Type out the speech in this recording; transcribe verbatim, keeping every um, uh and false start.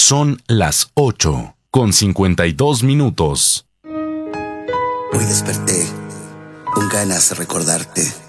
Son las ocho con cincuenta y dos minutos. Hoy desperté con ganas de recordarte.